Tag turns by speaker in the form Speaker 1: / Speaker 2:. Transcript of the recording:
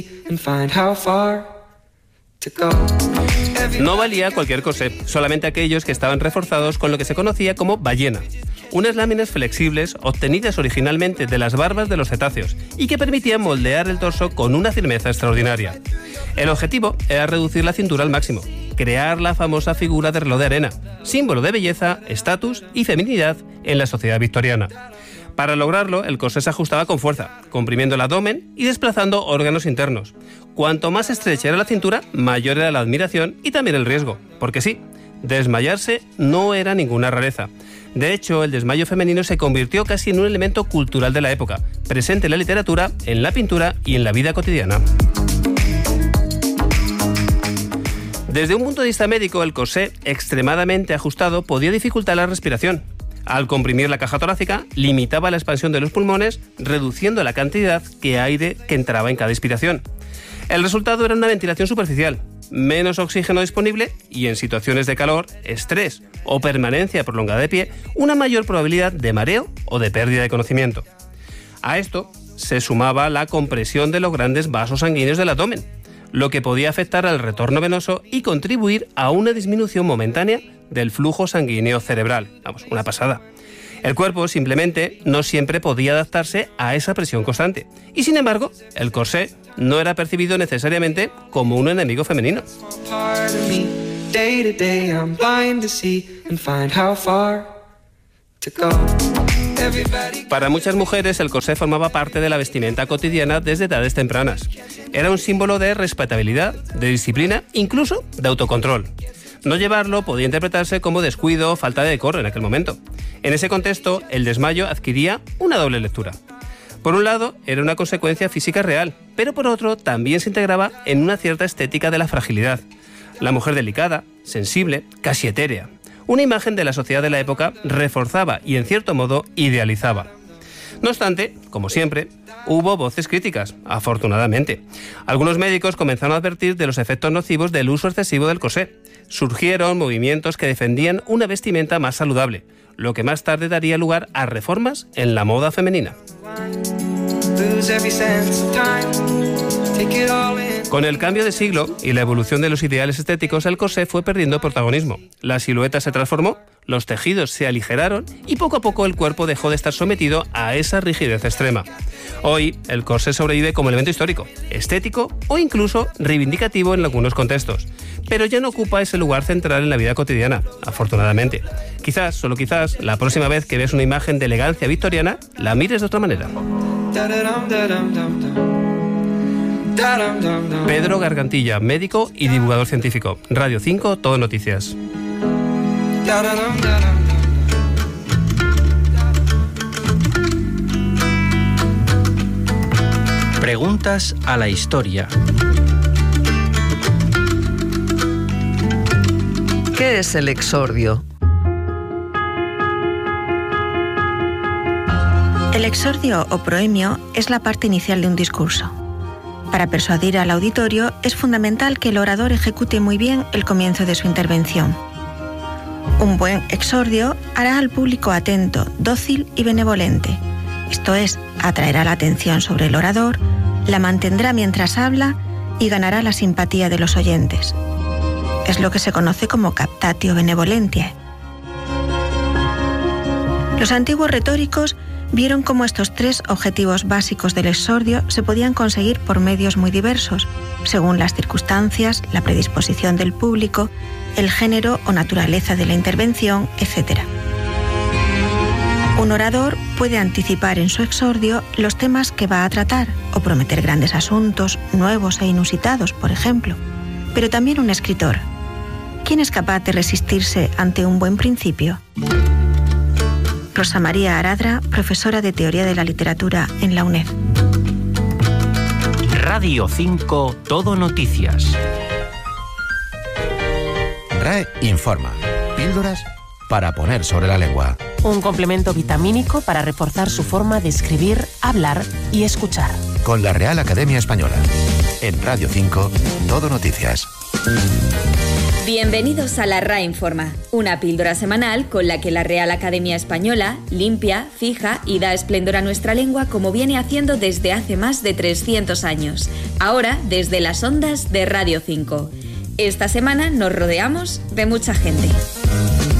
Speaker 1: No valía cualquier corsé, solamente aquellos que estaban reforzados con lo que se conocía como ballena, unas láminas flexibles obtenidas originalmente de las barbas de los cetáceos y que permitían moldear el torso con una firmeza extraordinaria. El objetivo era reducir la cintura al máximo, crear la famosa figura de reloj de arena, símbolo de belleza, estatus y feminidad en la sociedad victoriana. Para lograrlo, el corsé se ajustaba con fuerza, comprimiendo el abdomen y desplazando órganos internos. Cuanto más estrecha era la cintura, mayor era la admiración y también el riesgo, porque sí, desmayarse no era ninguna rareza. De hecho, el desmayo femenino se convirtió casi en un elemento cultural de la época, presente en la literatura, en la pintura y en la vida cotidiana. Desde un punto de vista médico, el corsé extremadamente ajustado podía dificultar la respiración. Al comprimir la caja torácica, limitaba la expansión de los pulmones, reduciendo la cantidad de aire que entraba en cada inspiración. El resultado era una ventilación superficial, menos oxígeno disponible y, en situaciones de calor, estrés o permanencia prolongada de pie, una mayor probabilidad de mareo o de pérdida de conocimiento. A esto se sumaba la compresión de los grandes vasos sanguíneos del abdomen, lo que podía afectar al retorno venoso y contribuir a una disminución momentánea del flujo sanguíneo cerebral. Vamos, una pasada. El cuerpo simplemente no siempre podía adaptarse a esa presión constante. Y sin embargo, el corsé no era percibido necesariamente como un enemigo femenino. Para muchas mujeres, el corsé formaba parte de la vestimenta cotidiana desde edades tempranas. Era un símbolo de respetabilidad, de disciplina, incluso de autocontrol. No llevarlo podía interpretarse como descuido o falta de decoro en aquel momento. En ese contexto, el desmayo adquiría una doble lectura. Por un lado, era una consecuencia física real, pero por otro, también se integraba en una cierta estética de la fragilidad. La mujer delicada, sensible, casi etérea. Una imagen de la sociedad de la época reforzaba y, en cierto modo, idealizaba. No obstante, como siempre, hubo voces críticas, afortunadamente. Algunos médicos comenzaron a advertir de los efectos nocivos del uso excesivo del corsé. Surgieron movimientos que defendían una vestimenta más saludable, lo que más tarde daría lugar a reformas en la moda femenina. Con el cambio de siglo y la evolución de los ideales estéticos, el corsé fue perdiendo protagonismo. La silueta se transformó, los tejidos se aligeraron y poco a poco el cuerpo dejó de estar sometido a esa rigidez extrema. Hoy, el corsé sobrevive como elemento histórico, estético o incluso reivindicativo en algunos contextos, pero ya no ocupa ese lugar central en la vida cotidiana, afortunadamente. Quizás, solo quizás, la próxima vez que veas una imagen de elegancia victoriana, la mires de otra manera. Pedro Gargantilla, médico y divulgador científico. Radio 5, Todo Noticias.
Speaker 2: Preguntas a la historia.
Speaker 3: ¿Qué es el exordio?
Speaker 4: El exordio o proemio es la parte inicial de un discurso. Para persuadir al auditorio es fundamental que el orador ejecute muy bien el comienzo de su intervención. Un buen exordio hará al público atento, dócil y benevolente. Esto es, atraerá la atención sobre el orador, la mantendrá mientras habla y ganará la simpatía de los oyentes. Es lo que se conoce como captatio benevolentiae. Los antiguos retóricos vieron cómo estos tres objetivos básicos del exordio se podían conseguir por medios muy diversos, según las circunstancias, la predisposición del público, el género o naturaleza de la intervención, etc. Un orador puede anticipar en su exordio los temas que va a tratar o prometer grandes asuntos, nuevos e inusitados, por ejemplo. Pero también un escritor. ¿Quién es capaz de resistirse ante un buen principio? Rosa María Aradra, profesora de Teoría de la Literatura en la UNED.
Speaker 2: Radio 5, Todo Noticias.
Speaker 5: RAE informa. Píldoras para poner sobre la lengua.
Speaker 6: Un complemento vitamínico para reforzar su forma de escribir, hablar y escuchar.
Speaker 5: Con la Real Academia Española. En Radio 5, Todo Noticias.
Speaker 7: Bienvenidos a la RAE Informa, una píldora semanal con la que la Real Academia Española limpia, fija y da esplendor a nuestra lengua como viene haciendo desde hace más de 300 años, ahora desde las ondas de Radio 5. Esta semana nos rodeamos de mucha gente.